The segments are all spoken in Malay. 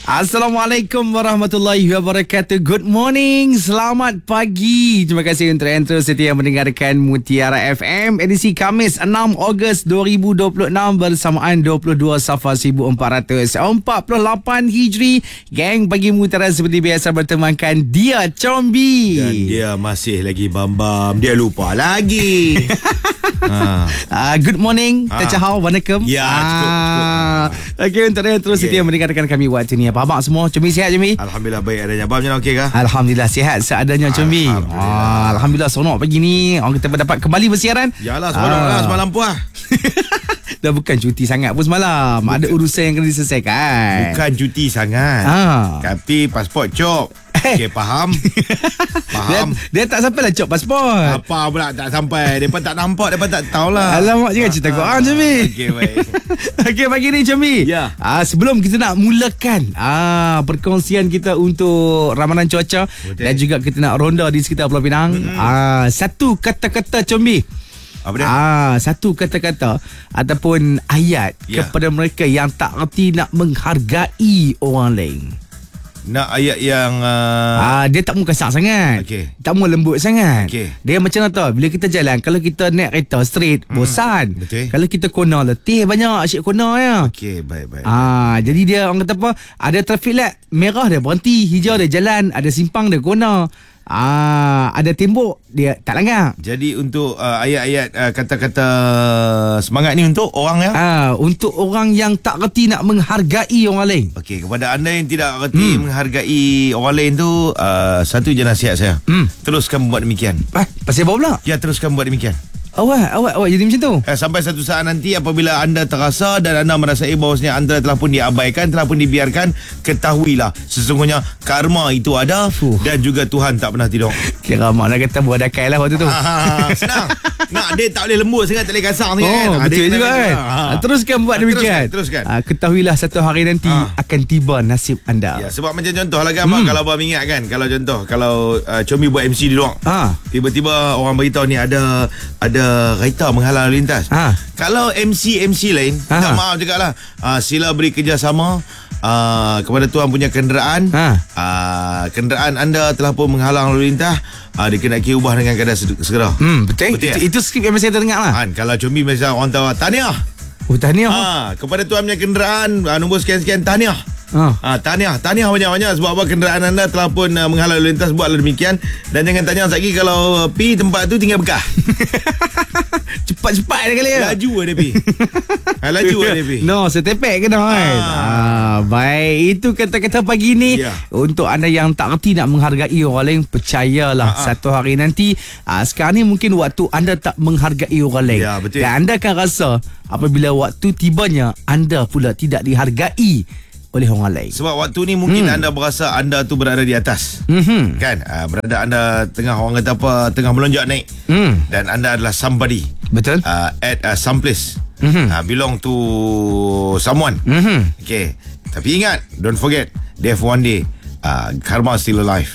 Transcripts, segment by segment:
Assalamualaikum warahmatullahi wabarakatuh. Good morning, selamat pagi. Terima kasih untuk terus setia mendengarkan Mutiara FM edisi Khamis 6 Ogos 2026 bersamaan 22 Safar 1448 Hijri. Geng pagi Mutiara seperti biasa bertemankan dia Combi. Dan dia masih lagi bambam. Dia lupa lagi. Good morning, Tachahau, wanakkam. Ya, cukup. Okey, untuk terus setia mendengarkan kami waktu ni. Apa abang semua? Combi sihat, Combi? Alhamdulillah baik adanya. Abang macam mana, okey kah? Alhamdulillah sihat seadanya, Combi. Alhamdulillah seronok pagi ni. Orang kita dapat kembali bersiaran. Yalah, semalam puas. Dah bukan cuti sangat pun semalam. Ada urusan yang kena diselesaikan. Bukan cuti sangat. Tapi pasport cop. Okey, faham? Dia tak sampai lah cop pasport. Apa pula tak sampai? Mereka tak nampak, mereka tak tahulah. Alamak, jangan cerita Quran, Combi. Okey, baik. Okey, pagi ni, Combi. Ya. Sebelum kita nak mulakan perkongsian kita untuk ramalan cuaca. Betul. Dan juga kita nak ronda di sekitar Pulau Pinang. Satu kata-kata, Combi. Apa dia? Satu kata-kata ataupun ayat kepada mereka yang tak reti nak menghargai orang lain. Nak ayat yang dia tak mau kasar sangat. Tak mau lembut sangat. Dia macam mana tahu? Bila kita jalan, kalau kita naik kereta straight, bosan. Betul. Kalau kita kona letih, banyak asyik kona ya. Okey, baik. Jadi dia orang kata apa? Ada traffic light merah dia berhenti, hijau dia jalan, ada simpang dia kona. Ada tembok dia tak langgar. Jadi untuk ayat-ayat kata-kata semangat ni untuk orang ya? Untuk orang yang tak reti nak menghargai orang lain. Okey, kepada anda yang tidak reti menghargai orang lain tu, satu je nasihat saya. Teruskan buat demikian. Pasal apa pula? Ya, teruskan buat demikian. Awak jadi macam tu. Sampai satu saat nanti apabila anda terasa dan anda merasai bahawasanya anda telah pun diabaikan, telah pun dibiarkan, ketahuilah sesungguhnya karma itu ada dan juga Tuhan tak pernah tidur. Kira mak nak kata buat dakai lah waktu tu. Senang. Nak dia tak boleh lembut sangat, tak boleh kasar sangat kan. Betul juga kan. Teruskan buat demikian. Teruskan. Ketahuilah satu hari nanti akan tiba nasib anda. Ya, sebab macam contoh lah kan, kalau abang ingat kan, kalau contoh kalau Combi buat MC di luar, tiba-tiba orang beritahu ni ada kereta menghalang lalu lintas. Kalau MC lain, minta maaf juga lah, sila beri kerjasama kepada tuan punya kenderaan. Kenderaan anda telah pun menghalang lalu lintas, dikenaki ubah dengan keadaan segera. Betul. Itu skrip yang saya terdengar lah. Kalau Combi macam orang tahu, tahniah. Tahniah. Kepada tuan punya kenderaan, nombor sekian-sekian, tahniah. Tahniah banyak-banyak sebab apa kenderaan anda telah pun menghalau lalu lintas. Buatlah demikian. Dan jangan tanya lagi kalau pi tempat tu tinggal bekah. Cepat-cepat dia kali ya. Laju dia pi. Laju dia pi. No, setepek kena kan. Baik, itu kata-kata pagi ni. Untuk anda yang tak reti nak menghargai orang lain, percayalah satu hari nanti, sekarang ni mungkin waktu anda tak menghargai orang lain. Betul. Dan anda akan rasa apabila waktu tibanya anda pula tidak dihargai oleh orang lain. Sebab waktu ni mungkin anda berasa anda tu berada di atas. Kan? Berada anda tengah, orang kata apa, tengah melonjak naik. Dan anda adalah somebody. Betul. At some place. Belong to someone. Okay. Tapi ingat, don't forget, death one day. Karma still alive.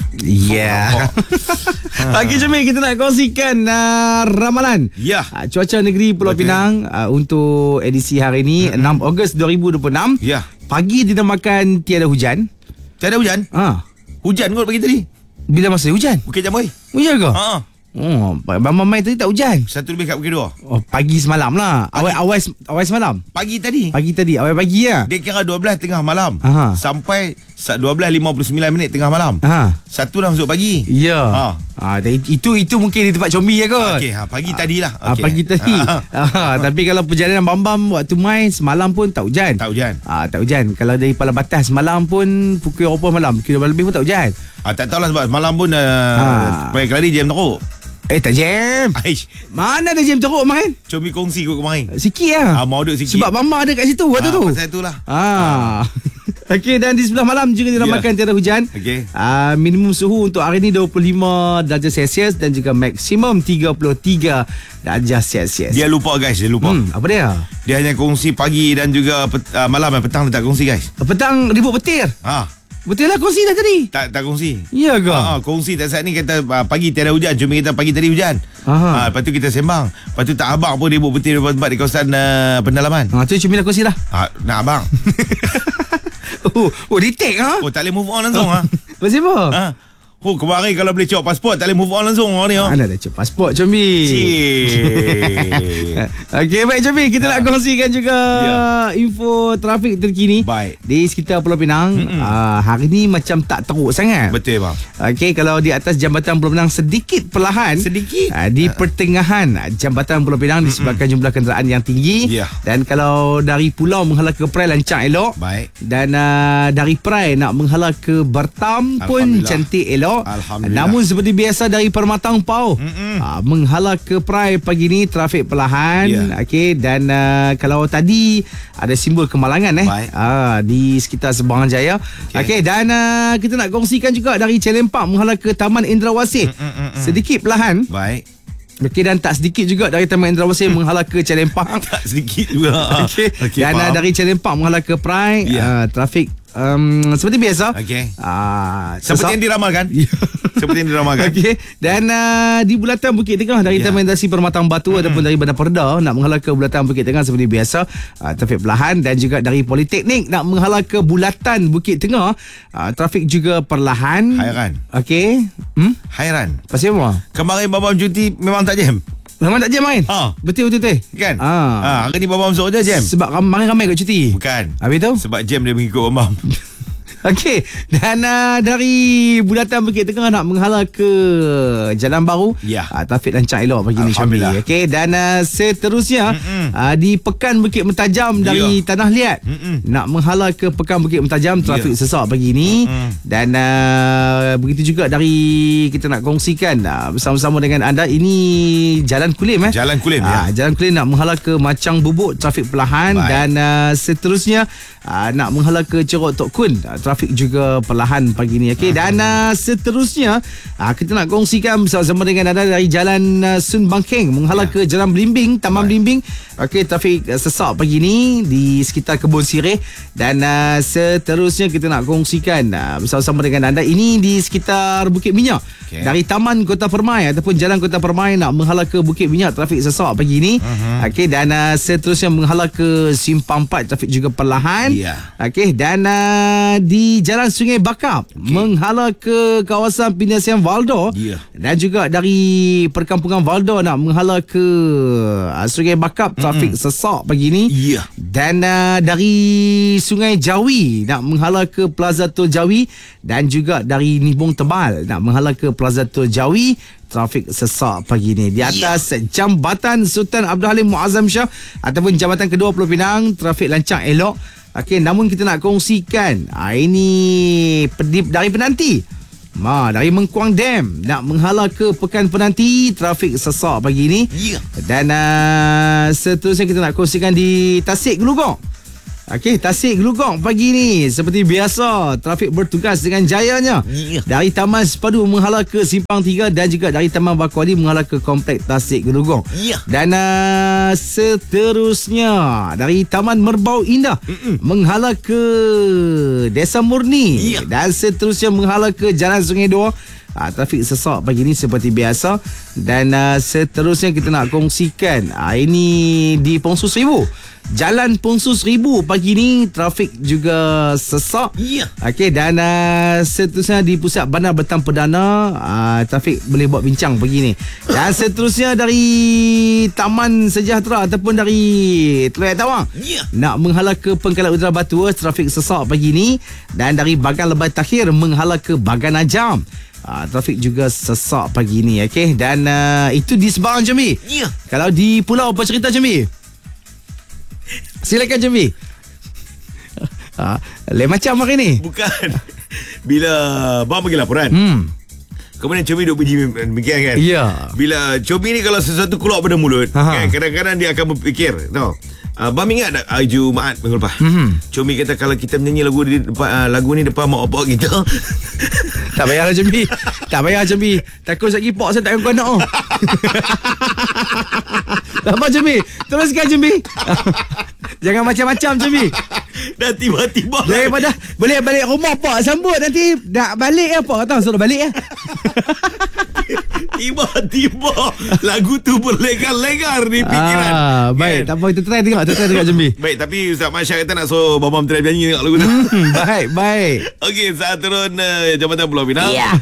Okey, jom kita nak kongsikan ramalan cuaca negeri Pulau Pinang untuk edisi hari ini 6 Ogos 2026. Pagi dinamakan tiada hujan. Tiada hujan? Hujan kot pagi tadi. Bila masa hujan? Bukit Jambai. Hujan ke? Bang Mai tadi tak hujan. 1 lebih kat Bukit 2. Pagi semalam lah. Awal semalam. Pagi tadi. Awal pagi lah. Dia kira 12 tengah malam. Sampai 12.59 tengah malam. Satu dah masuk pagi. Ya. Itu mungkin di tempat Combi ya kot. Pagi tadi lah. Pagi tadi. Tapi kalau perjalanan Bambam waktu Mai semalam pun tak hujan. Tak hujan. Kalau dari Palang Batas semalam pun pukul 8 malam, pukul 12 lebih pun tak hujan. Tak tahulah sebab semalam pun pakai kelari jam teruk. Tak jam. Mana ada jam teruk kemarin? Combi kongsi kot kemarin. Sikit lah. Mau duduk sikit. Sebab Mama ada kat situ waktu tu. Pasal itulah. Okey, dan di sebelah malam juga dinamakan tiada hujan. Minimum suhu untuk hari ni 25 darjah Celsius dan juga maksimum 33 darjah Celsius. Dia lupa guys, Apa dia? Dia hanya kongsi pagi dan juga malam. Petang dia tak kongsi guys. Petang ribut petir. Betul lah, kongsi dah tadi. Tak kongsi. Ya ke? Kongsi tak saat ni kata pagi tiada hujan. Cuma kita pagi tadi hujan. Lepas tu kita sembang. Lepas tu tak abang pun dia buat betul tempat di kawasan pendalaman. Tu cuma nak kongsi lah. Nak abang. Di take ha? Tak boleh move on langsung ha? Pasal apa? Kemarin kalau boleh cop pasport tak boleh move on langsung ni. Mana dah cop pasport Combi. Okey, baik Combi, kita nak kongsikan juga info trafik terkini. Baik. Di sekitar Pulau Pinang. Hari ni macam tak teruk sangat. Betul bang. Okey, kalau di atas jambatan Pulau Pinang sedikit perlahan. Di pertengahan jambatan Pulau Pinang disebabkan jumlah kenderaan yang tinggi. Dan kalau dari pulau menghala ke Perai lancar elok. Baik. Dan dari Perai nak menghala ke Bertam pun cantik elok. Namun seperti biasa dari Permatang Pau menghala ke Perai pagi ni trafik perlahan. Okey, dan kalau tadi ada simbol kemalangan di sekitar Sembangan Jaya. Okey, dan kita nak kongsikan juga dari Celempak menghala ke Taman Indrawasih sedikit perlahan. Baik. Okey, dan tak sedikit juga dari Taman Indrawasih menghala ke Celempak. Tak sedikit juga. Okey, dan dari Celempak menghala ke Perai trafik seperti biasa. Seperti yang diramalkan. Seperti yang diramalkan. Okey. Dan di bulatan Bukit Tengah dari Taman Industri Permatang Batu ataupun dari Bandar Perda nak menghala ke bulatan Bukit Tengah seperti biasa trafik perlahan. Dan juga dari Politeknik nak menghala ke bulatan Bukit Tengah trafik juga perlahan. Hairan. Okey. Hairan. Pasal apa? Kemarin Babam cuti memang tak jam. Memang tak jam main? Betul. Kan? Hari ni Babam masuk je jam. Sebab ramai kot cuti? Bukan. Habis tu? Sebab jam dia mengikut Babam. Okey, dan dari bulatan Bukit Tengah nak menghala ke Jalan Baru. Trafik lancar elok pagi ni Syambi. Okey, dan seterusnya di Pekan Bukit Mentajam dari Tanah Liat nak menghala ke Pekan Bukit Mentajam trafik sesak pagi ni. Dan begitu juga dari kita nak kongsikan bersama-sama dengan anda ini Jalan Kulim Jalan Kulim Jalan Kulim nak menghala ke Macang Bubuk trafik perlahan. Dan seterusnya nak menghala ke Cerok Tok Kun trafik juga perlahan pagi ni. Okey, dan seterusnya kita nak kongsikan bersama dengan anda dari Jalan Sun Bangkeng menghala ke Jalan Belimbing, Taman Belimbing. Okey, trafik sesak pagi ni di sekitar Kebun Sireh. Dan seterusnya kita nak kongsikan bersama dengan anda ini di sekitar Bukit Minyak. Dari Taman Kota Permai ataupun Jalan Kota Permai nak menghala ke Bukit Minyak trafik sesak pagi ni. Okey, dan seterusnya menghala ke Simpang 4 trafik juga perlahan. Okey, dan di Jalan Sungai Bakap menghala ke kawasan Pindisian Valdo. Dan juga dari perkampungan Valdo nak menghala ke Sungai Bakap trafik sesak pagi ni. Dan dari Sungai Jawi nak menghala ke Plaza Tol Jawi. Dan juga dari Nibong Tebal nak menghala ke Plaza Tol Jawi trafik sesak pagi ni. Di atas Jambatan Sultan Abdul Halim Muazzam Shah ataupun Jambatan Kedua Pulau Pinang trafik lancar elok. Okey, namun kita nak kongsikan ini dari Penanti. Dari Mengkuang Dam nak menghala ke Pekan Penanti trafik sesak pagi ni. Dan seterusnya kita nak kongsikan di Tasik Gelugong. Okey, Tasik Gelugong pagi ni seperti biasa trafik bertugas dengan jayanya. Dari Taman Sepadu menghala ke Simpang 3 dan juga dari Taman Bakuali menghala ke Kompleks Tasik Gelugong. Dan seterusnya dari Taman Merbau Indah menghala ke Desa Murni. Dan seterusnya menghala ke Jalan Sungai Dua. Trafik sesak pagi ni seperti biasa. Dan seterusnya kita nak kongsikan ini di Pongsu Seribu. Jalan Pongsu Seribu pagi ni trafik juga sesak. Okey, dan seterusnya di Pusat Bandar Bertam Perdana trafik boleh buat bincang pagi ni. Dan seterusnya dari Taman Sejahtera ataupun dari Teluk Air Tawang nak menghala ke Pengkalan Udara Batu trafik sesak pagi ni. Dan dari Bagan Lebai Takhir menghala ke Bagan Ajam trafik juga sesak pagi ni. Okey, dan itu di Sembarang Jambi. Kalau di pulau apa cerita Jambi? Silakan Jambi. Lain macam hari ni. Bukan. Bila Bang bagi laporan kemudian Cobi duk berfikir kan. Bila Cobi ni kalau sesuatu keluar pada mulut kan, kadang-kadang dia akan berfikir tau. Bang ingat tak hari Jumaat minggu lepas Cobi kata kalau kita menyanyi lagu ni depan mak bapak kita. Tak payahlah Jambi. Tak payah Jambi. Takut lagi pok saya tak akan nak. Tak apa Jambi. Teruskan Jambi. Jangan macam-macam Jambi. Dan tiba-tiba daripada boleh balik rumah Pak sambut nanti nak balik apa tahu suruh balik ya. Tiba-tiba lagu tu berlegar-legar di pikiran. Baik, tak apa, kita try tengok Jambi. Baik, tapi Ustaz Masyar kata nak suruh Babam try nyanyi tengok lagu tu. Baik. Okey, saat turun Jambatan Pulau Pinang. Ya.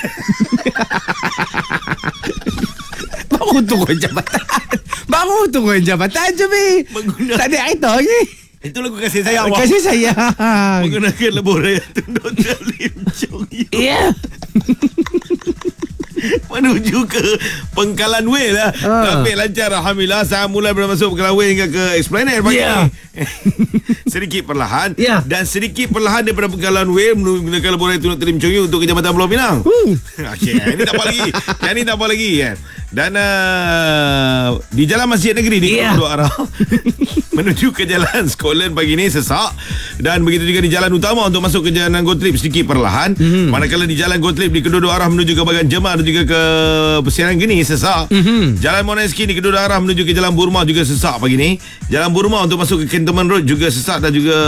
Baru turun jabatan Jambi. Tak ada kereta lagi. Itu lagu kasih sayang. Kasih sayang. Menggunakan lebuh raya Tunduk Talim Chong Yu. Ya. Menuju ke Pengkalan Way lah. Trafik lancar alhamdulillah. Saya mulai masuk Pengkalan Way hingga ke Esplanade pagi ni. Sedikit perlahan. Dan sedikit perlahan daripada Pengkalan Way menggunakan lebuh raya Tunduk Talim Chong Yu untuk ke Jambatan Pulau Pinang. Okey, ini tak apa lagi. Yang ni tak apa lagi kan. Dan di Jalan Masjid Negeri di kedua arah menuju ke Jalan Scotland pagi ni sesak. Dan begitu juga di jalan utama untuk masuk ke Jalan Gotrip sedikit perlahan. Manakala di Jalan Gotrip di kedua arah menuju ke bahagian Jemaah dan juga ke Persiaran Geni sesak. Jalan Monaski di kedua arah menuju ke Jalan Burma juga sesak pagi ni. Jalan Burma untuk masuk ke Cantonment Road juga sesak. Dan juga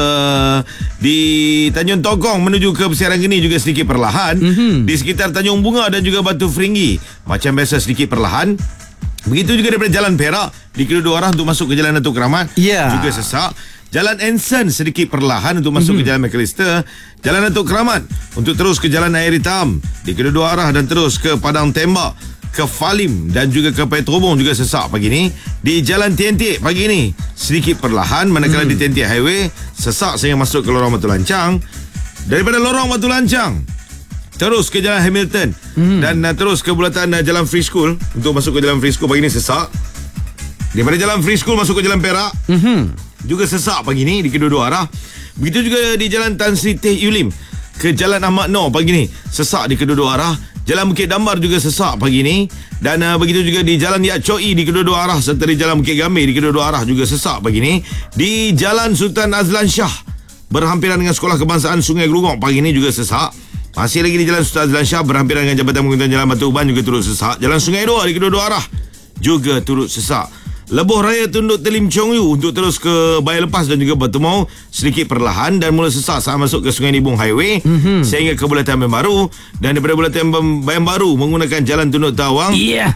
di Tanjung Tokong menuju ke Persiaran Geni juga sedikit perlahan. Di sekitar Tanjung Bunga dan juga Batu Feringgi macam biasa sedikit perlahan. Begitu juga daripada Jalan Perak di kedua arah untuk masuk ke Jalan Datuk Keramat juga sesak. Jalan Anson sedikit perlahan untuk masuk ke Jalan McAllister. Jalan Datuk Keramat untuk terus ke Jalan Air Hitam di kedua arah dan terus ke Padang Tembak, ke Falim dan juga ke Petrobong juga sesak pagi ni. Di Jalan Tientik pagi ni sedikit perlahan, manakala di Tientik Highway sesak sehingga masuk ke Lorong Batu Lancang. Daripada Lorong Batu Lancang terus ke Jalan Hamilton dan terus ke bulatan Jalan Free School untuk masuk ke Jalan Free School pagi ni sesak. Daripada Jalan Free School masuk ke Jalan Perak juga sesak pagi ni di kedua-dua arah. Begitu juga di Jalan Tan Sri Teh Yulim ke Jalan Ahmad Noor pagi ni sesak di kedua-dua arah. Jalan Bukit Dambar juga sesak pagi ni. Dan begitu juga di Jalan Yak Choi di kedua-dua arah serta di Jalan Bukit Gambir di kedua-dua arah juga sesak pagi ni. Di Jalan Sultan Azlan Shah berhampiran dengan Sekolah Kebangsaan Sungai Gelugong pagi ni juga sesak. Masih lagi di Jalan Sultan Azlan Shah berhampiran dengan Jabatan Pengurusan Jalan Batu Uban juga turut sesak. Jalan Sungai Dua di kedua-dua arah juga turut sesak. Lebuh Raya Tunduk Talim Chong Yu untuk terus ke Bayar Lepas dan juga Batu Mau sedikit perlahan dan mula sesak saat masuk ke Sungai Nibung Highway sehingga ke Bulatan Bayan Baru. Dan daripada Bulatan Bayan Baru menggunakan Jalan Tunduk Tawang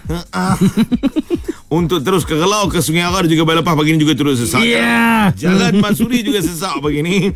untuk terus ke Gelau, ke Sungai Ara dan juga Bayar Lepas pagi ni juga turut sesak. Jalan Mansuri juga sesak pagi ni.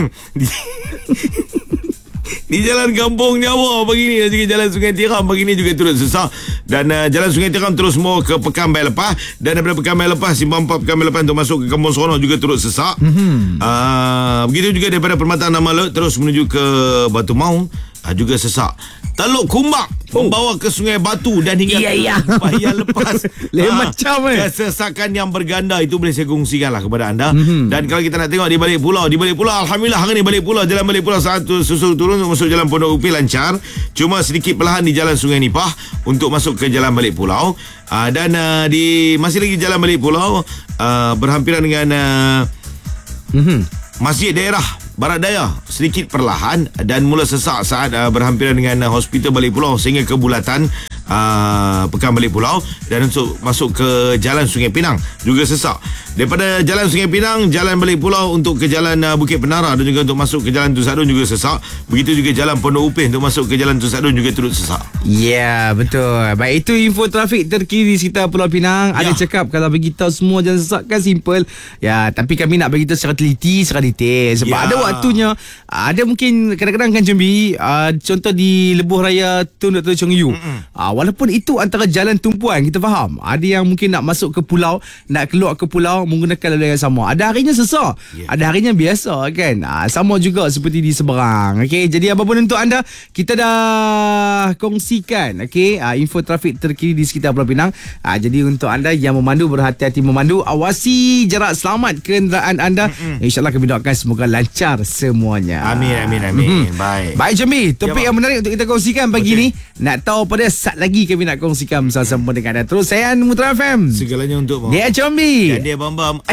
Di Jalan Kampung Nyawa pagi ni dan juga Jalan Sungai Tiram pagi ni juga turut sesak. Dan Jalan Sungai Tiram terus mau ke Pekan Bayar Lepas. Dan daripada Pekan Bayar Lepas, Simpang 4 Pekan Bayar Lepas untuk masuk ke Kampung Seronok juga turut sesak. Begitu juga daripada Permataan Nama Laut terus menuju ke Batu Maung juga sesak. Teluk Kumbak membawa ke Sungai Batu dan hingga Bayar Lepas. Macam kesesakan yang berganda itu boleh saya kongsikan lah kepada anda. Dan kalau kita nak tengok di balik pulau alhamdulillah hari ni balik pulau, jalan balik pulau satu susul turun untuk masuk Jalan Pondok Upi lancar. Cuma sedikit perlahan di Jalan Sungai Nipah untuk masuk ke Jalan Balik Pulau. Dan di masih lagi Jalan Balik Pulau berhampiran dengan Masjid Daerah Barat Daya sedikit perlahan dan mula sesak saat berhampiran dengan Hospital Balik Pulau sehingga ke bulatan Pekan Balik Pulau. Dan untuk masuk ke Jalan Sungai Pinang juga sesak. Daripada Jalan Sungai Pinang, Jalan Balik Pulau untuk ke Jalan Bukit Penara dan juga untuk masuk ke Jalan Tun Sadun juga sesak. Begitu juga Jalan Pondok Upih untuk masuk ke Jalan Tun Sadun juga turut sesak. Ya, betul. Baik, itu info trafik terkini di sekitar Pulau Pinang. Ada cakap kalau beritahu semua jalan sesak kan simple. Ya, tapi kami nak beritahu secara teliti, secara detail. Sebab ada waktunya. Ada mungkin kadang-kadang kan Jambi, contoh di Lebuh Raya Tunduk Talim Chong Yu. Walaupun itu antara jalan tumpuan, kita faham. Ada yang mungkin nak masuk ke pulau, nak keluar ke pulau menggunakan laluan yang sama. Ada harinya sesak, ada harinya biasa kan. Sama juga seperti di seberang. Okey, jadi apapun untuk anda, kita dah kongsikan info trafik terkini di sekitar Pulau Pinang. Jadi untuk anda yang memandu, berhati-hati memandu, awasi jarak selamat kenderaan anda. InsyaAllah kami doakan semoga lancar semuanya. Amin. Baik Jambi, topik yang menarik untuk kita kongsikan pagi ni. Nak tahu pada saat lagi kami nak kongsikan bersama-sama dengan anda. Terus saya Mutra FM. Segalanya untuk Dia Jambi. Dan dia Bambam.